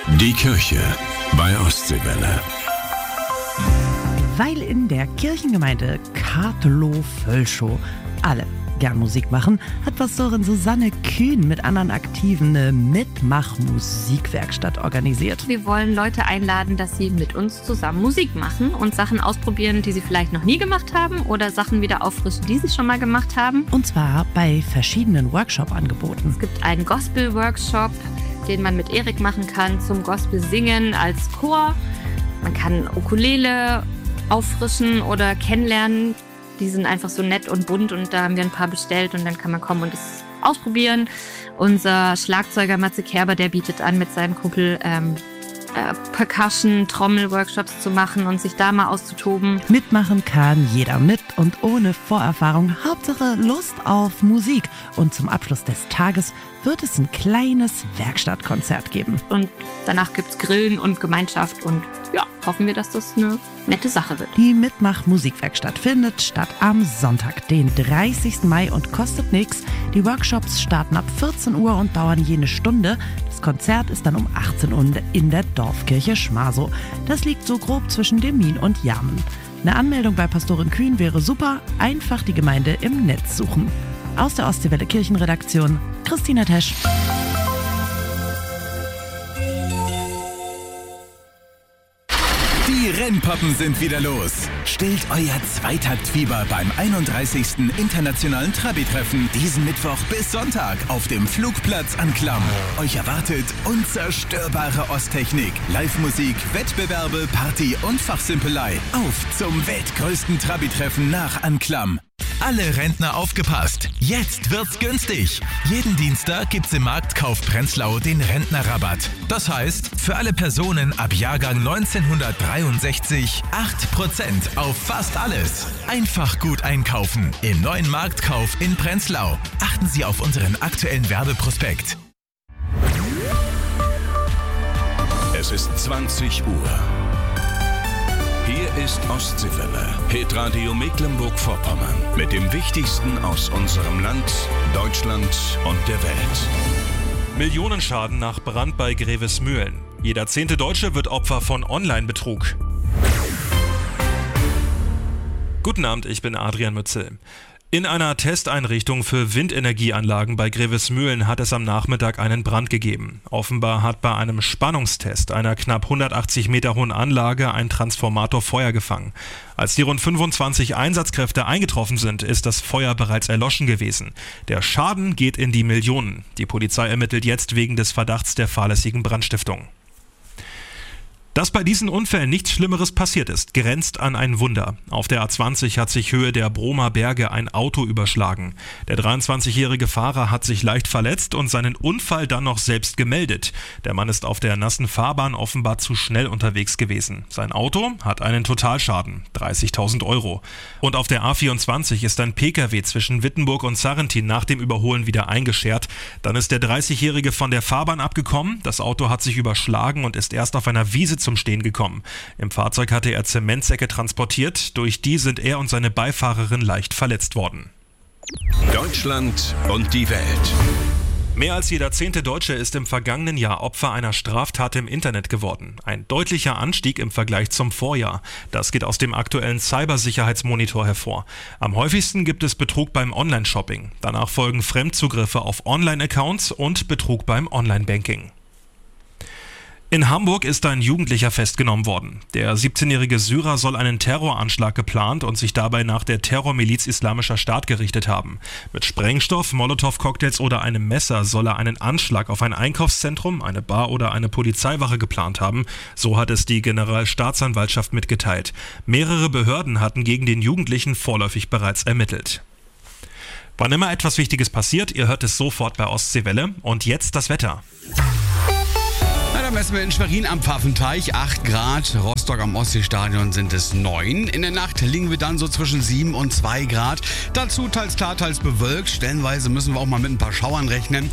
Die Kirche bei Ostseewelle. Weil in der Kirchengemeinde Kartelow-Völschow alle gern Musik machen, hat Pastorin Susanne Kühn mit anderen Aktiven eine Mitmach-Musikwerkstatt organisiert. Wir wollen Leute einladen, dass sie mit uns zusammen Musik machen und Sachen ausprobieren, die sie vielleicht noch nie gemacht haben oder Sachen wieder auffrischen, die sie schon mal gemacht haben. Und zwar bei verschiedenen Workshop-Angeboten. Es gibt einen Gospel-Workshop, den man mit Erik machen kann zum Gospel-Singen als Chor. Man kann Ukulele auffrischen oder kennenlernen. Die sind einfach so nett und bunt und da haben wir ein paar bestellt und dann kann man kommen und es ausprobieren. Unser Schlagzeuger Matze Kerber, der bietet an, mit seinem Kumpel Percussion-Trommel-Workshops zu machen und sich da mal auszutoben. Mitmachen kann jeder mit und ohne Vorerfahrung. Hauptsache Lust auf Musik. Und zum Abschluss des Tages wird es ein kleines Werkstattkonzert geben. Und danach gibt's Grillen und Gemeinschaft und ja, hoffen wir, dass das eine nette Sache wird. Die Mitmach-Musikwerkstatt findet statt am Sonntag, den 30. Mai und kostet nichts. Die Workshops starten ab 14 Uhr und dauern je eine Stunde. Das Konzert ist dann um 18 Uhr in der Dorfkirche Schmasow. Das liegt so grob zwischen Demmin und Jamen. Eine Anmeldung bei Pastorin Kühn wäre super. Einfach die Gemeinde im Netz suchen. Aus der Ostseewelle Kirchenredaktion, Christina Tesch. Die Rennpoppen sind wieder los. Stillt euer Zweitaktfieber beim 31. Internationalen Trabi-Treffen diesen Mittwoch bis Sonntag auf dem Flugplatz Anklam. Euch erwartet unzerstörbare Osttechnik, Live-Musik, Wettbewerbe, Party und Fachsimpelei. Auf zum weltgrößten Trabi-Treffen nach Anklam. Alle Rentner aufgepasst! Jetzt wird's günstig! Jeden Dienstag gibt's im Marktkauf Prenzlau den Rentnerrabatt. Das heißt, für alle Personen ab Jahrgang 1963 8% auf fast alles. Einfach gut einkaufen im neuen Marktkauf in Prenzlau. Achten Sie auf unseren aktuellen Werbeprospekt. Es ist 20 Uhr. Hier ist Ostseewelle, Hitradio Mecklenburg-Vorpommern. Mit dem Wichtigsten aus unserem Land, Deutschland und der Welt. Millionenschaden nach Brand bei Grevesmühlen. Jeder 10. Deutsche wird Opfer von Online-Betrug. Guten Abend, ich bin Adrian Mützel. In einer Testeinrichtung für Windenergieanlagen bei Grevesmühlen hat es am Nachmittag einen Brand gegeben. Offenbar hat bei einem Spannungstest einer knapp 180 Meter hohen Anlage ein Transformator Feuer gefangen. Als die rund 25 Einsatzkräfte eingetroffen sind, ist das Feuer bereits erloschen gewesen. Der Schaden geht in die Millionen. Die Polizei ermittelt jetzt wegen des Verdachts der fahrlässigen Brandstiftung. Dass bei diesen Unfällen nichts Schlimmeres passiert ist, grenzt an ein Wunder. Auf der A20 hat sich Höhe der Bromer Berge ein Auto überschlagen. Der 23-jährige Fahrer hat sich leicht verletzt und seinen Unfall dann noch selbst gemeldet. Der Mann ist auf der nassen Fahrbahn offenbar zu schnell unterwegs gewesen. Sein Auto hat einen Totalschaden, 30.000 €. Und auf der A24 ist ein Pkw zwischen Wittenburg und Sarrentin nach dem Überholen wieder eingeschert. Dann ist der 30-jährige von der Fahrbahn abgekommen. Das Auto hat sich überschlagen und ist erst auf einer Wiese zum Stehen gekommen. Im Fahrzeug hatte er Zementsäcke transportiert, durch die sind er und seine Beifahrerin leicht verletzt worden. Deutschland und die Welt. Mehr als jeder 10. Deutsche ist im vergangenen Jahr Opfer einer Straftat im Internet geworden. Ein deutlicher Anstieg im Vergleich zum Vorjahr. Das geht aus dem aktuellen Cybersicherheitsmonitor hervor. Am häufigsten gibt es Betrug beim Online-Shopping. Danach folgen Fremdzugriffe auf Online-Accounts und Betrug beim Online-Banking. In Hamburg ist ein Jugendlicher festgenommen worden. Der 17-jährige Syrer soll einen Terroranschlag geplant und sich dabei nach der Terrormiliz Islamischer Staat gerichtet haben. Mit Sprengstoff, Molotow-Cocktails oder einem Messer soll er einen Anschlag auf ein Einkaufszentrum, eine Bar oder eine Polizeiwache geplant haben. So hat es die Generalstaatsanwaltschaft mitgeteilt. Mehrere Behörden hatten gegen den Jugendlichen vorläufig bereits ermittelt. Wann immer etwas Wichtiges passiert, ihr hört es sofort bei Ostseewelle. Und jetzt das Wetter. Da messen wir in Schwerin am Pfaffenteich 8 Grad, Rostock am Ostseestadion sind es 9. In der Nacht liegen wir dann so zwischen 7 und 2 Grad. Dazu teils klar, teils bewölkt. Stellenweise müssen wir auch mal mit ein paar Schauern rechnen.